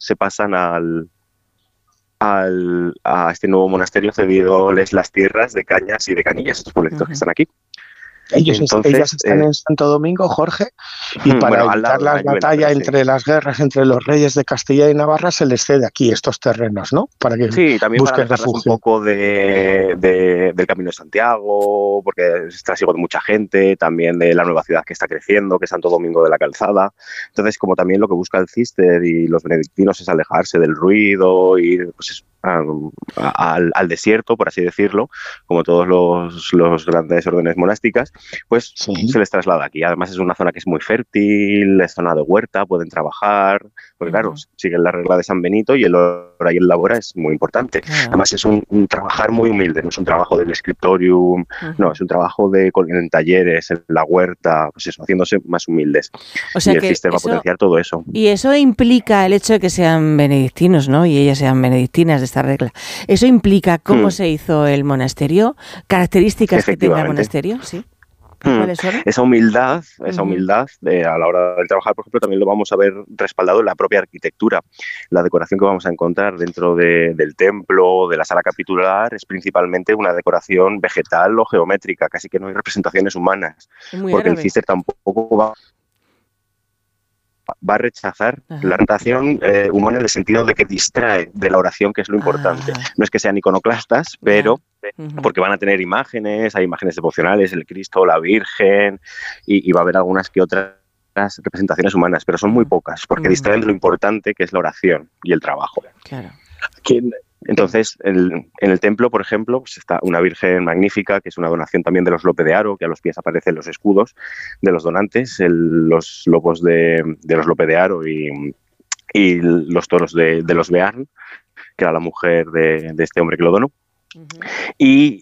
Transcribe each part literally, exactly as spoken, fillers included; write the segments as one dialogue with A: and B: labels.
A: se pasan al, al a este nuevo monasterio cediéndoles las tierras de Cañas y de Canillas, estos pueblecitos uh-huh. que están aquí.
B: Ellos Entonces, ellas están eh, en Santo Domingo, Jorge, y para bueno, evitar las batallas entre sí. las guerras entre los reyes de Castilla y Navarra se les cede aquí estos terrenos, ¿no? Para que
A: sí, también
B: busquen
A: para refugio. Un poco de, de, del Camino de Santiago, porque está trasiego de mucha gente, también de la nueva ciudad que está creciendo, que es Santo Domingo de la Calzada. Entonces, como también lo que busca el Cister y los benedictinos es alejarse del ruido y pues eso, Al, al desierto, por así decirlo, como todos los, los grandes órdenes monásticas, pues sí. se les traslada aquí. Además es una zona que es muy fértil, es zona de huerta, pueden trabajar, porque claro, uh-huh. siguen la regla de San Benito y el hora y el labora es muy importante. Uh-huh. Además es un, un trabajar muy humilde, no es un trabajo del scriptorium, uh-huh. no, es un trabajo de en talleres, en la huerta, pues eso, haciéndose más humildes.
C: O sea
A: y el
C: que
A: Cister va a potenciar todo eso.
C: Y eso implica el hecho de que sean benedictinos, ¿no? Y ellas sean benedictinas de esta regla. ¿Eso implica cómo hmm. se hizo el monasterio? ¿Características que tenga el monasterio? Sí. ¿Cuáles son?
A: Esa humildad, esa humildad de, a la hora de trabajar, por ejemplo, también lo vamos a ver respaldado en la propia arquitectura. La decoración que vamos a encontrar dentro de, del templo, de la sala capitular, es principalmente una decoración vegetal o geométrica, casi que no hay representaciones humanas,
C: Muy
A: porque
C: árabe.
A: el Cister tampoco va va a rechazar Ajá. la oración eh, humana en el sentido de que distrae de la oración, que es lo importante. Ah. No es que sean iconoclastas, pero uh-huh. porque van a tener imágenes, hay imágenes devocionales, el Cristo, la Virgen, y, y va a haber algunas que otras representaciones humanas, pero son muy pocas, porque uh-huh. distraen de lo importante que es la oración y el trabajo.
C: Claro.
A: ¿Quién? Entonces, el, en el templo, por ejemplo, pues está una Virgen magnífica, que es una donación también de los Lope de Haro, que a los pies aparecen los escudos de los donantes, el, los lobos de, de los Lope de Haro y, y los toros de, de los Bearn, que era la mujer de, de este hombre que lo donó. Uh-huh. Y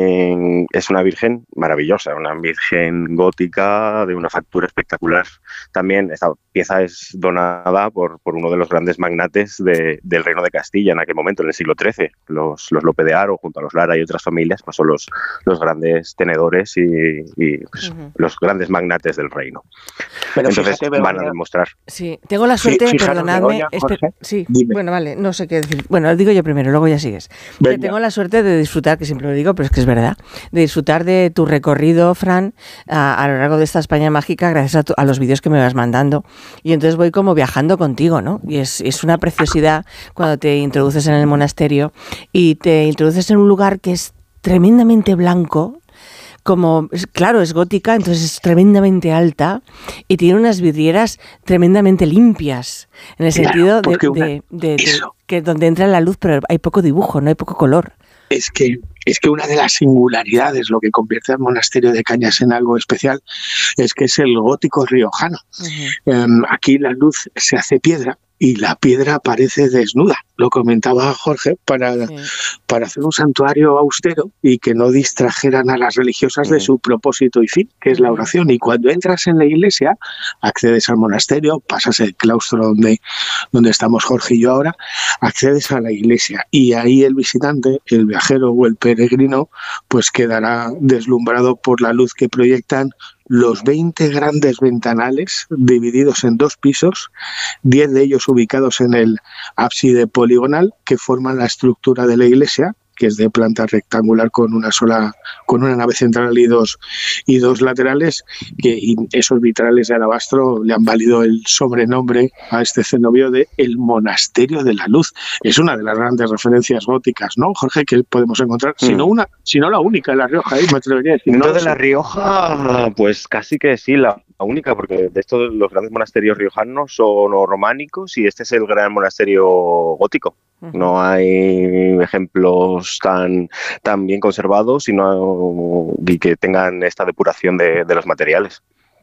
A: eh, es una virgen maravillosa, una virgen gótica de una factura espectacular. También esta pieza es donada por, por uno de los grandes magnates de, del Reino de Castilla en aquel momento, en el siglo trece. Los, los Lope de Haro, junto a los Lara y otras familias, pues son los, los grandes tenedores y, y pues, uh-huh. los grandes magnates del reino.
B: Pero
A: entonces
B: fíjate,
A: van a demostrar.
C: Sí, tengo la suerte,
B: Fíjate,
C: perdonadme.
B: Begoña, Jorge,
C: espe- sí,
B: dime.
C: Bueno, vale, no sé qué decir. Bueno, digo yo primero, luego ya sigues. Que tengo la suerte de disfrutar, que siempre lo digo, pero es que es verdad, de disfrutar de tu recorrido, Fran, a, a lo largo de esta España mágica, gracias a, tu, a los vídeos que me vas mandando. Y entonces voy como viajando contigo, ¿no? Y es, es una preciosidad cuando te introduces en el monasterio y te introduces en un lugar que es tremendamente blanco, como, claro, es gótica, entonces es tremendamente alta y tiene unas vidrieras tremendamente limpias, en el claro, sentido de, de, una, de, de, de que donde entra la luz, pero hay poco dibujo, no hay poco color.
B: Es que, es que una de las singularidades, lo que convierte al monasterio de Cañas en algo especial, es que es el gótico riojano. Uh-huh. Um, aquí la luz se hace piedra y la piedra aparece desnuda. Lo comentaba Jorge, para, sí. para hacer un santuario austero y que no distrajeran a las religiosas uh-huh. de su propósito y fin, que es la oración. Y cuando entras en la iglesia, accedes al monasterio, pasas el claustro donde, donde estamos Jorge y yo ahora, accedes a la iglesia y ahí el visitante, el viajero o el peregrino, pues quedará deslumbrado por la luz que proyectan los veinte grandes ventanales divididos en dos pisos, diez de ellos ubicados en el ábside poligonal que forman la estructura de la iglesia, que es de planta rectangular con una sola, con una nave central y dos y dos laterales, que y esos vitrales de alabastro le han valido el sobrenombre a este cenobio de el Monasterio de la Luz. Es una de las grandes referencias góticas, ¿no, Jorge? Que podemos encontrar, mm. si no una, si no la única en La Rioja, ¿eh? Me atrevería a decir.
A: No de La Rioja, pues casi que sí, la única, porque de estos los grandes monasterios riojanos son románicos y este es el gran monasterio gótico. No hay ejemplos tan, tan bien conservados y, no, y que tengan esta depuración de, de los materiales.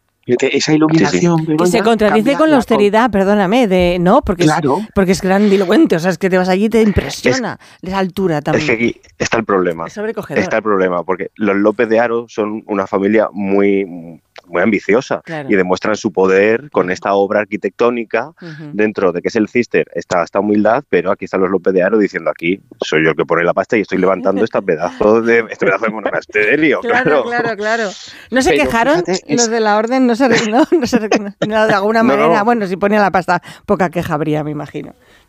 B: Esa iluminación
C: sí, sí. que se contradice con la austeridad, con... perdóname, de no, porque, claro. es, porque es grandilocuente, o sea, es que te vas allí y te impresiona es, esa altura también.
A: Es que aquí está el problema.
C: Es sobrecogedor.
A: Está el problema, porque los López de Haro son una familia muy, muy ambiciosa claro. y demuestran su poder con esta obra arquitectónica uh-huh. dentro de que es el Cister, está esta humildad, pero aquí están los López de Haro diciendo aquí soy yo el que pone la pasta y estoy levantando este pedazo de este pedazo de monasterio.
C: Claro,
A: claro,
C: claro, claro. ¿No se
B: pero,
C: quejaron
B: fíjate,
C: los de la orden? No se, no, no se no, de alguna
A: no,
C: manera,
A: no.
C: bueno, si ponía la pasta, poca queja habría, me imagino.